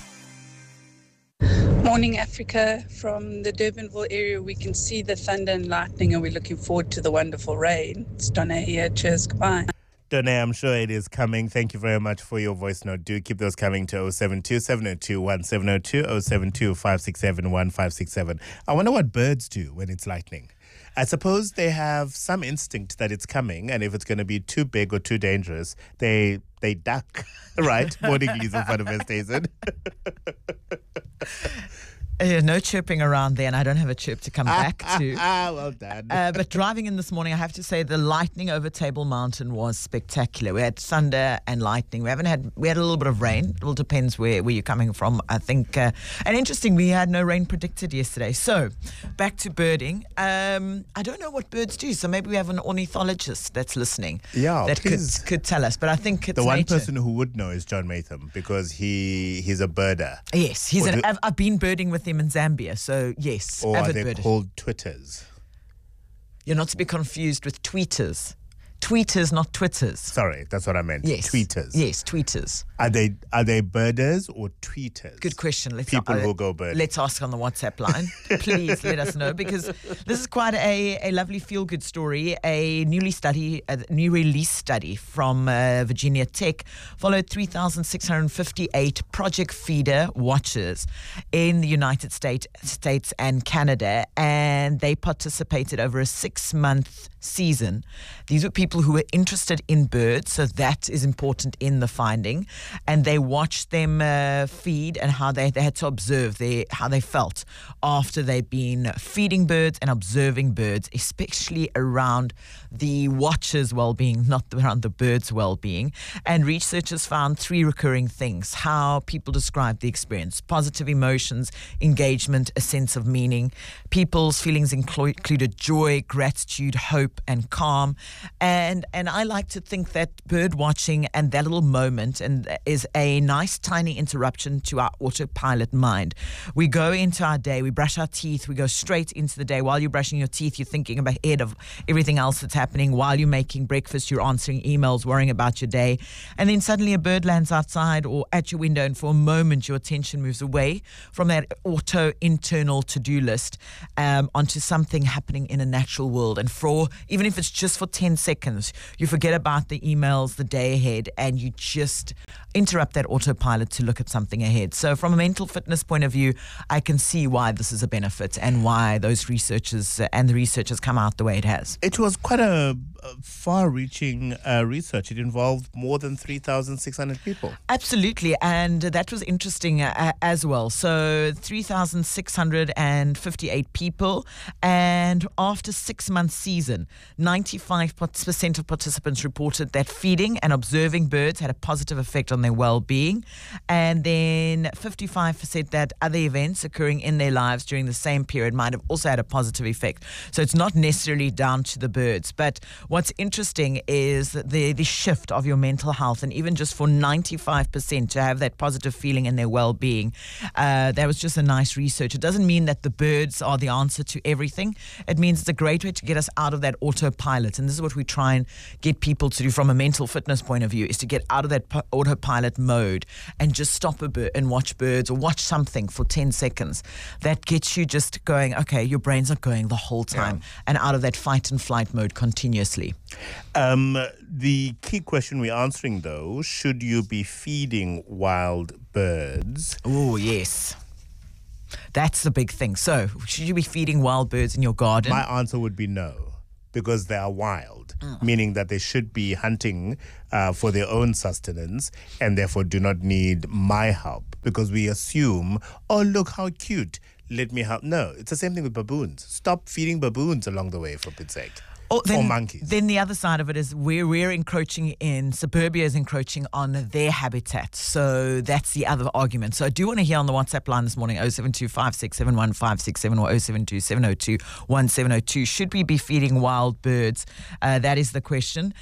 Morning, Africa. From the Durbanville area, we can see the thunder and lightning, and we're looking forward to the wonderful rain. It's Donna here. Cheers. Goodbye. Donna, I'm sure it is coming. Thank you very much for your voice note. Do keep those coming to 072 702 1702, 072 567 1567. I wonder what birds do when it's lightning. I suppose they have some instinct that it's coming, and if it's going to be too big or too dangerous, they duck, right? Morning, Lisa van der Westhuizen. No chirping around there, and I don't have a chirp to come back to. Well done. But driving in this morning, I have to say the lightning over Table Mountain was spectacular. We had thunder and lightning. We had a little bit of rain. It all depends where you're coming from, I think. And interesting, we had no rain predicted yesterday. So back to birding. I don't know what birds do, so maybe we have an ornithologist that's listening. Yeah, that could tell us. But I think it's the one nature. person who would know is John Matham, because he's a birder. Yes, I've been birding with him in Zambia, so yes. Or are they birders. called twitters? You're not to be confused with tweeters. Tweeters, not twitters. Sorry, that's what I meant. Yes. Tweeters. Yes, tweeters. Are they birders or tweeters? Good question. People who go birding. Let's ask on the WhatsApp line. Please let us know, because this is quite a lovely feel-good story. A new release study from Virginia Tech followed 3,658 Project Feeder watchers in the United States and Canada, and they participated over a 6-month season. These were people who were interested in birds, so that is important in the finding. And they watched them feed, and how they had to observe how they felt after they'd been feeding birds and observing birds, especially around the watchers' well-being, not around the birds' well-being. And researchers found 3 recurring things: how people described the experience, positive emotions, engagement, a sense of meaning. People's feelings included joy, gratitude, hope, and calm. And I like to think that bird watching and that little moment is a nice tiny interruption to our autopilot mind. We go into our day, we brush our teeth, we go straight into the day. While you're brushing your teeth, you're thinking ahead of everything else that's happening. While you're making breakfast, you're answering emails, worrying about your day. And then suddenly a bird lands outside or at your window, and for a moment your attention moves away from that internal to-do list onto something happening in a natural world. And even if it's just for 10 seconds, you forget about the emails, the day ahead, and you just interrupt that autopilot to look at something ahead. So from a mental fitness point of view, I can see why this is a benefit and why those researchers and the researchers come out the way it has. It was quite a far-reaching research. It involved more than 3,600 people. Absolutely, and that was interesting as well. So 3,658 people, and after 6 months season, 95% of participants reported that feeding and observing birds had a positive effect on their well-being. And then 55% said that other events occurring in their lives during the same period might have also had a positive effect. So it's not necessarily down to the birds. But what's interesting is the shift of your mental health, and even just for 95% to have that positive feeling in their well-being. That was just a nice research. It doesn't mean that the birds are the answer to everything. It means it's a great way to get us out of that autopilot. And this is what we try and get people to do from a mental fitness point of view, is to get out of that autopilot mode and just stop a bird and watch birds or watch something for 10 seconds. That gets you just going, okay, your brain's not going the whole time, and out of that fight and flight mode continuously. The key question we're answering, though, should you be feeding wild birds? Oh, yes. That's the big thing. So, should you be feeding wild birds in your garden? My answer would be no, because they are wild, meaning that they should be hunting for their own sustenance and therefore do not need my help, because we assume, oh, look how cute, let me help. No, it's the same thing with baboons. Stop feeding baboons along the way, for Pete's sake. Or monkeys. Then the other side of it is we're encroaching in, suburbia is encroaching on their habitat. So that's the other argument. So I do want to hear on the WhatsApp line this morning, 072-567-1567 or 072-702-1702. Should we be feeding wild birds? That is the question.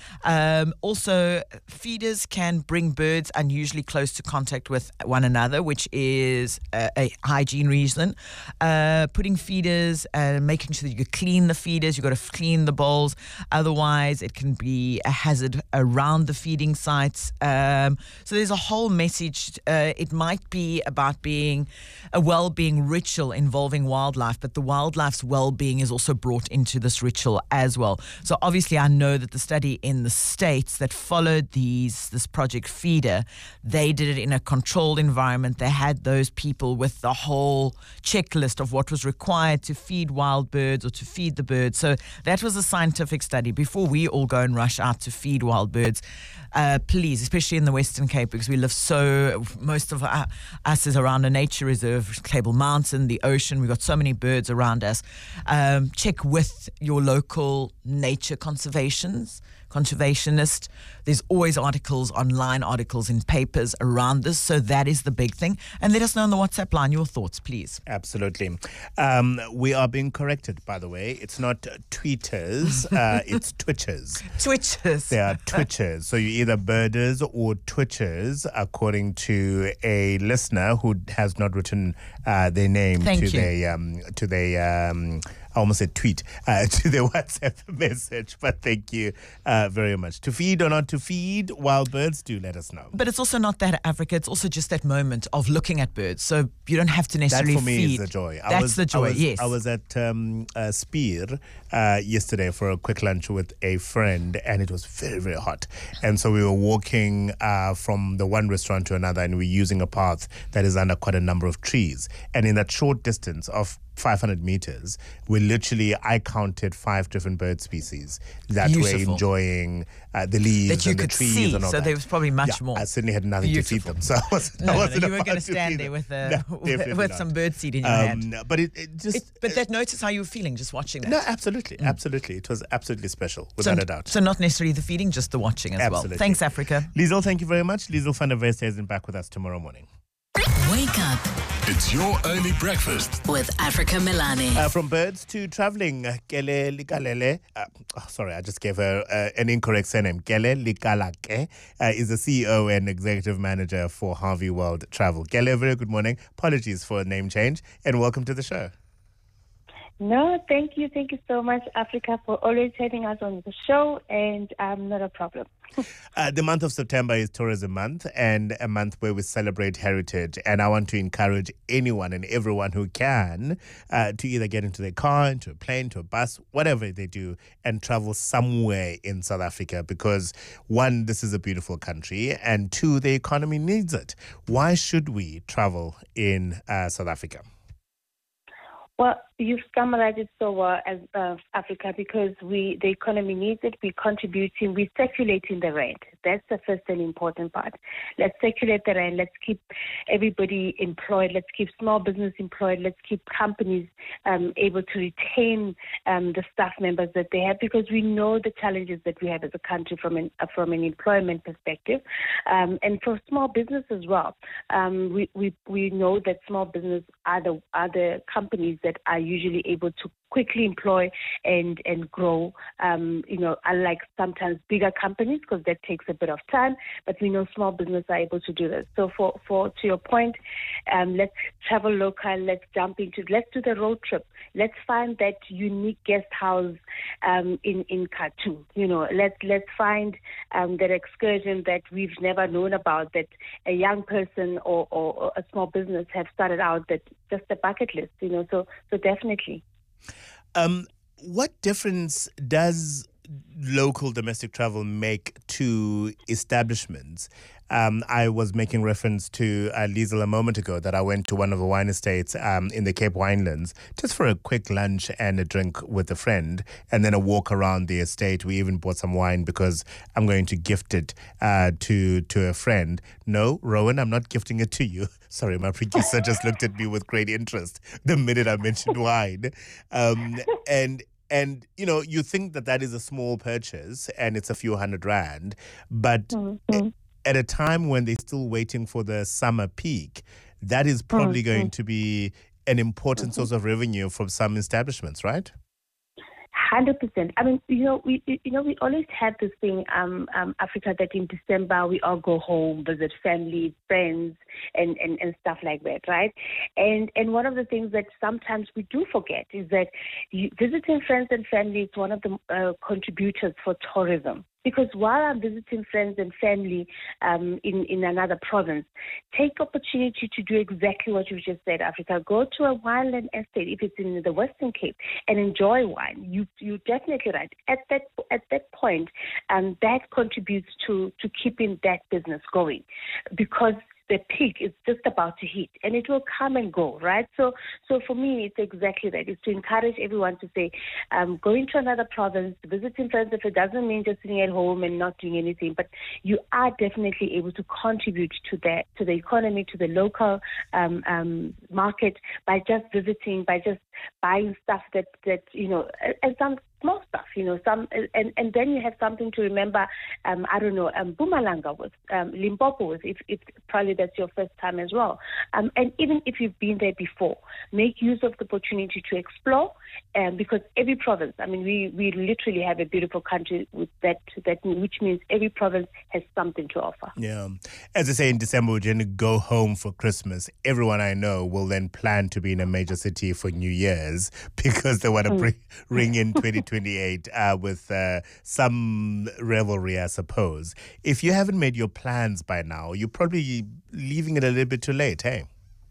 Also, feeders can bring birds unusually close to contact with one another, which is a hygiene reason. Putting feeders and making sure that you clean the feeders, you've got to clean the bowls. Otherwise, it can be a hazard around the feeding sites. So there's a whole message. It might be about being a well-being ritual involving wildlife, but the wildlife's well-being is also brought into this ritual as well. So obviously, I know that the study in the States that followed this Project Feeder, they did it in a controlled environment. They had those people with the whole checklist of what was required to feed wild birds or to feed the birds. So that was a scientific study. Before we all go and rush out to feed wild birds, please, especially in the Western Cape, because we live most of us is around a nature reserve, Table Mountain, the ocean. We've got so many birds around us. Check with your local nature conservationist. There's always online articles in papers around this. So that is the big thing. And let us know on the WhatsApp line your thoughts, please. Absolutely. We are being corrected, by the way. It's not tweeters, it's twitchers. Twitchers. They are twitchers. So you're either birders or twitchers, according to a listener who has not written their name to their I almost said tweet, to their WhatsApp message. But thank you very much. To feed or not to feed wild birds, do let us know. But it's also not that, Africa. It's also just that moment of looking at birds. So you don't have to necessarily feed. That for me is the joy. That's the joy, yes. I was at Spear yesterday for a quick lunch with a friend, and it was very, very hot. And so we were walking from the one restaurant to another, and we're using a path that is under quite a number of trees. And in that short distance of 500 meters, I counted 5 different bird species that were enjoying the leaves and the trees see, and all so that. there was probably much more. I certainly had nothing to feed them, so I wasn't. You were going to stand there with some birdseed in your hand. But but that notice how you were feeling just watching that. No, absolutely, absolutely. It was absolutely special, without a doubt. So not necessarily the feeding, just the watching as well. Thanks, Africa. Liesl, thank you very much. Liesl van der West is back with us tomorrow morning. Wake up. It's your early breakfast with Africa Milani. From birds to traveling, Kele Likalele, sorry, I just gave her an incorrect surname. Kele Likalake is the CEO and executive manager for Harvey World Travel. Kele, very good morning. Apologies for a name change, and welcome to the show. No, thank you. Thank you so much, Africa, for always having us on the show, and not a problem. The month of September is Tourism Month, and a month where we celebrate heritage. And I want to encourage anyone and everyone who can to either get into their car, into a plane, to a bus, whatever they do, and travel somewhere in South Africa. Because 1, this is a beautiful country, and 2, the economy needs it. Why should we travel in South Africa? Well, You've summarized it so well as Africa, because the economy needs it. We're contributing, we're circulating the rand. That's the first and important part. Let's circulate the rand. Let's keep everybody employed. Let's keep small business employed. Let's keep companies able to retain the staff members that they have, because we know the challenges that we have as a country from an employment perspective, and for small business as well. We know that small business are the companies that are usually able to quickly employ and grow, unlike sometimes bigger companies, because that takes a bit of time, but we know small business are able to do this. So to your point, let's travel local, let's do the road trip. Let's find that unique guest house in Khartoum. Let's find that excursion that we've never known about, that a young person or a small business have started out, that just a bucket list, so definitely. What difference does local domestic travel make to establishments? I was making reference to Liesl a moment ago, that I went to one of the wine estates in the Cape Winelands just for a quick lunch and a drink with a friend, and then a walk around the estate. We even bought some wine because I'm going to gift it to a friend. No, Rowan, I'm not gifting it to you. Sorry, my producer just looked at me with great interest the minute I mentioned wine. And you think that is a small purchase and it's a few $100, but at a time when they're still waiting for the summer peak, that is probably going to be an important source of revenue from some establishments, right? 100%. I mean, we always have this thing, Africa, that in December we all go home, visit family, friends, and stuff like that, right? And one of the things that sometimes we do forget is that visiting friends and family is one of the contributors for tourism. Because while I'm visiting friends and family in another province, take opportunity to do exactly what you just said, Africa. Go to a wineland estate if it's in the Western Cape and enjoy wine. You're definitely right. At that point, that contributes to keeping that business going, because the peak is just about to hit, and it will come and go, right? So for me, it's exactly that. It's to encourage everyone to say, going to another province, visiting friends, if it doesn't mean just sitting at home and not doing anything, but you are definitely able to contribute to the economy, to the local market, by just visiting, by just buying stuff that and some small stuff, and then you have something to remember. Mpumalanga with, Limpopo with, if probably that's your first time as well. And even if you've been there before, make use of the opportunity to explore, because every province, we literally have a beautiful country with that, which means every province has something to offer. Yeah. As I say, in December, we're going to go home for Christmas. Everyone I know will then plan to be in a major city for New Year's, because they want to ring in 2028 with some revelry, I suppose. If you haven't made your plans by now, you're probably leaving it a little bit too late, hey?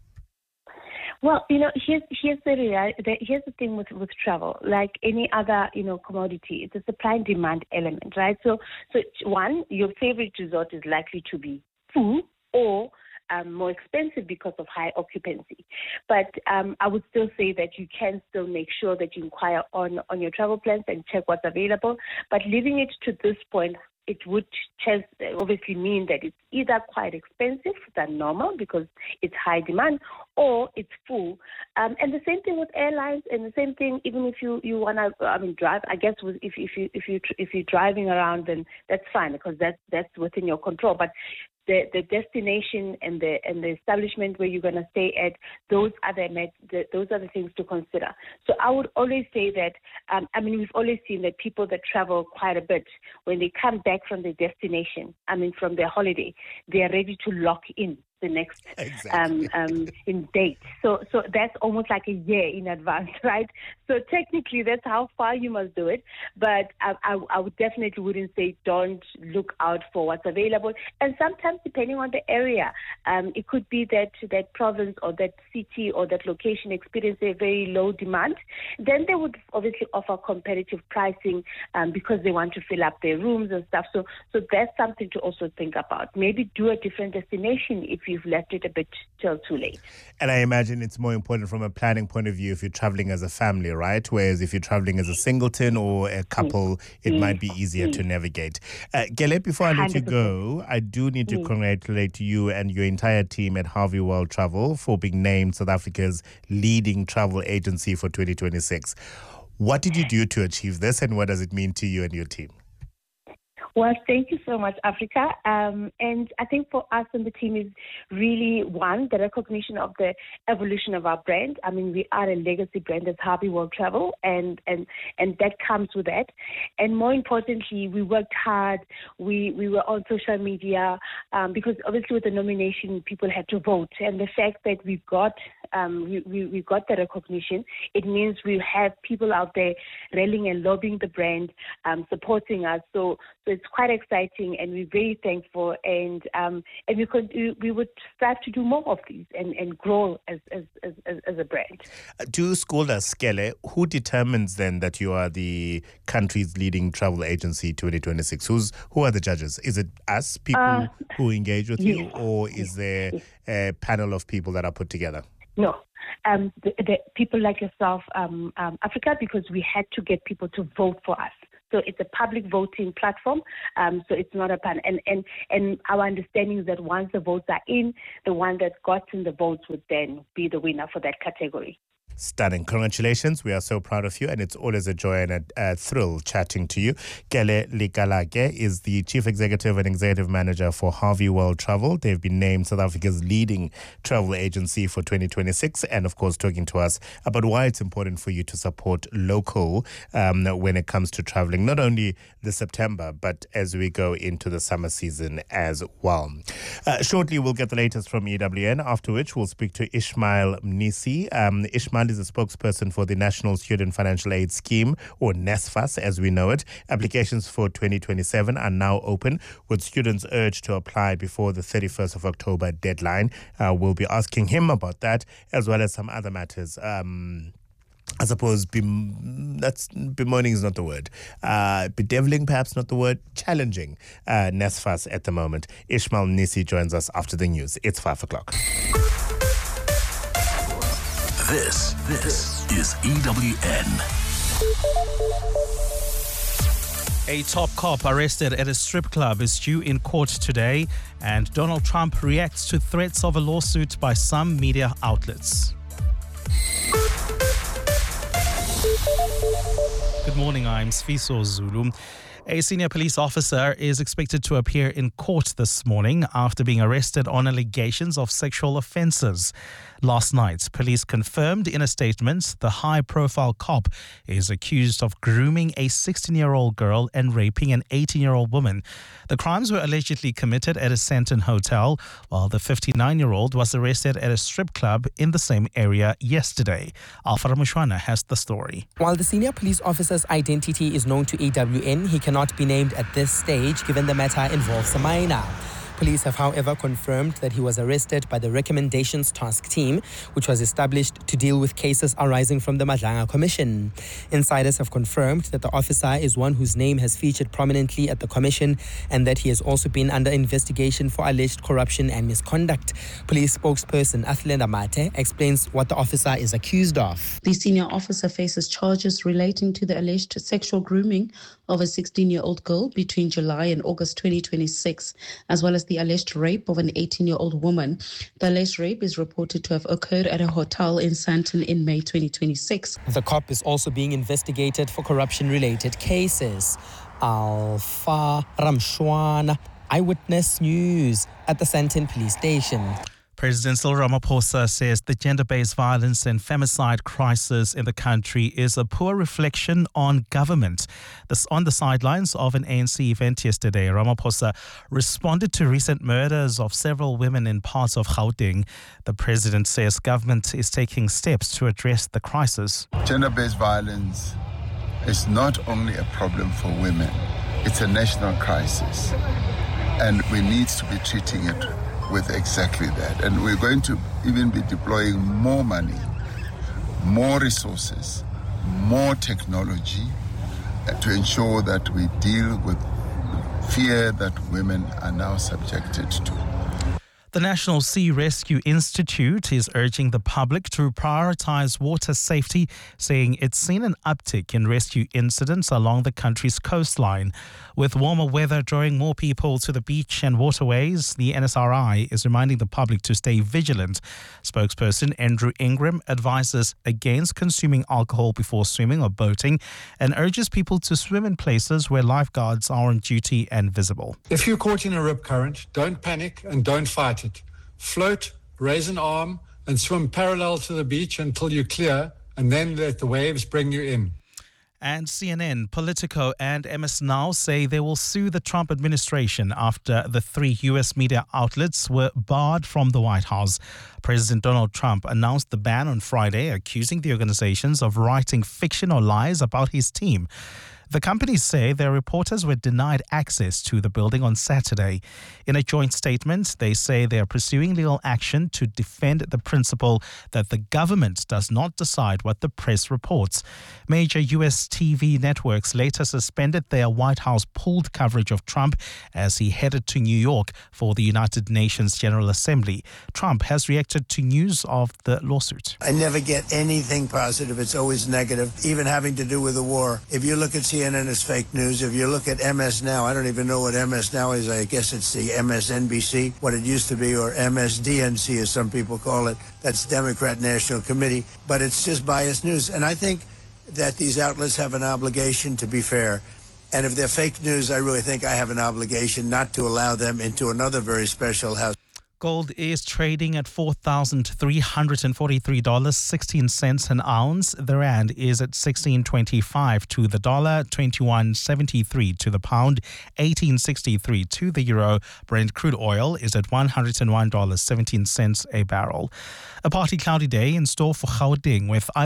Well, here's the thing with travel. Like any other, commodity, it's a supply and demand element, right? So one, your favorite resort is likely to be full or more expensive because of high occupancy. But I would still say that you can still make sure that you inquire on your travel plans and check what's available. But leaving it to this point, it would obviously mean that it's either quite expensive than normal because it's high demand, or it's full. And the same thing with airlines, and the same thing even if you want to drive. I guess if you're driving around, then that's fine, because that's within your control. But the destination and the establishment where you're going to stay at, those are the things to consider. So I would always say that, we've always seen that people that travel quite a bit, when they come back from their destination, from their holiday, they are ready to lock in the next in date. So that's almost like a year in advance, right? So technically that's how far you must do it. But I would definitely wouldn't say don't look out for what's available. And sometimes, depending on the area, it could be that province or that city or that location experience a very low demand. Then they would obviously offer competitive pricing because they want to fill up their rooms and stuff. So that's something to also think about. Maybe do a different destination if we've left it a bit till too late. And I imagine it's more important from a planning point of view if you're traveling as a family, right? Whereas if you're traveling as a singleton or a couple, it might be easier to navigate. Gele, before I let you go, I do need to congratulate you and your entire team at Harvey World Travel for being named South Africa's leading travel agency for 2026. What did you do to achieve this, and what does it mean to you and your team? Well, thank you so much, Africa. And I think for us and the team is really, one, the recognition of the evolution of our brand. I mean, we are a legacy brand as Harvey World Travel, and that comes with that. And more importantly, we worked hard. We were on social media because obviously with the nomination, people had to vote. And the fact that we got the recognition, it means we have people out there rallying and lobbying the brand, supporting us. So it's quite exciting, and we're very thankful, and we would strive to do more of these and grow as a brand. To school us, Gele, who determines then that you are the country's leading travel agency 2026? Who are the judges? Is it us, people who engage with you, or is there a panel of people that are put together? No. The people like yourself, Africa, because we had to get people to vote for us. So it's a public voting platform. So it's not a panel. And our understanding is that once the votes are in, the one that got in the votes would then be the winner for that category. Stunning. Congratulations. We are so proud of you, and it's always a joy and a thrill chatting to you. Gele Likalage is the Chief Executive and Executive Manager for Harvey World Travel. They've been named South Africa's leading travel agency for 2026, and of course talking to us about why it's important for you to support local when it comes to traveling, not only this September, but as we go into the summer season as well. Shortly, we'll get the latest from EWN, after which we'll speak to Ishmael Mnisi. Ishmael is a spokesperson for the National Student Financial Aid Scheme, or NSFAS as we know it. Applications for 2027 are now open, with students urged to apply before the 31st of October deadline. We'll be asking him about that, as well as some other matters. I suppose that's bemoaning is not the word. Bedeviling, perhaps not the word. Challenging NSFAS at the moment. Ishmael Mnisi joins us after the news. It's 5 o'clock. This is EWN. A top cop arrested at a strip club is due in court today, and Donald Trump reacts to threats of a lawsuit by some media outlets. Good morning, I'm Sfiso Zulu. A senior police officer is expected to appear in court this morning after being arrested on allegations of sexual offences. Last night, police confirmed in a statement the high-profile cop is accused of grooming a 16-year-old girl and raping an 18-year-old woman. The crimes were allegedly committed at a Sandton hotel, while the 59-year-old was arrested at a strip club in the same area yesterday. Alfred Mushwana has the story. While the senior police officer's identity is known to EWN, he cannot be named at this stage given the matter involves a minor. Police have, however, confirmed that he was arrested by the Recommendations Task Team, which was established to deal with cases arising from the Madlanga Commission. Insiders have confirmed that the officer is one whose name has featured prominently at the commission and that he has also been under investigation for alleged corruption and misconduct. Police spokesperson Athlenda Mate explains what the officer is accused of. The senior officer faces charges relating to the alleged sexual grooming of a 16-year-old girl between July and August 2026, as well as the alleged rape of an 18-year-old woman. The alleged rape is reported to have occurred at a hotel in Sandton in May 2026. The cop is also being investigated for corruption-related cases. Alpha Ramshwana, Eyewitness News at the Sandton Police Station. President Cyril Ramaphosa says the gender-based violence and femicide crisis in the country is a poor reflection on government. This on the sidelines of an ANC event yesterday, Ramaphosa responded to recent murders of several women in parts of Gauteng. The president says government is taking steps to address the crisis. Gender-based violence is not only a problem for women, it's a national crisis, and we need to be treating it with exactly that. And we're going to even be deploying more money, more resources, more technology to ensure that we deal with fear that women are now subjected to. The National Sea Rescue Institute is urging the public to prioritize water safety, saying it's seen an uptick in rescue incidents along the country's coastline. With warmer weather drawing more people to the beach and waterways, the NSRI is reminding the public to stay vigilant. Spokesperson Andrew Ingram advises against consuming alcohol before swimming or boating and urges people to swim in places where lifeguards are on duty and visible. If you're caught in a rip current, don't panic and don't fight it. Float, raise an arm, and swim parallel to the beach until you clear, and then let the waves bring you in. And CNN, Politico, and MS Now say they will sue the Trump administration after the 3 U.S. media outlets were barred from the White House. President Donald Trump announced the ban on Friday, accusing the organizations of writing fiction or lies about his team. The companies say their reporters were denied access to the building on Saturday. In a joint statement, they say they are pursuing legal action to defend the principle that the government does not decide what the press reports. Major U.S. TV networks later suspended their White House pooled coverage of Trump as he headed to New York for the United Nations General Assembly. Trump has reacted to news of the lawsuit. I never get anything positive. It's always negative, even having to do with the war. If you look at CNN, it's fake news. If you look at MS Now, I don't even know what MS Now is. I guess it's the MSNBC, what it used to be, or MSDNC, as some people call it. That's Democrat National Committee. But it's just biased news. And I think that these outlets have an obligation to be fair. And if they're fake news, I really think I have an obligation not to allow them into another very special house. Gold is trading at $4,343.16 an ounce. The rand is at 16.25 to the dollar, 21.73 to the pound, 18.63 to the euro. Brent crude oil is at $101.17 a barrel. A partly cloudy day in store for Gauteng with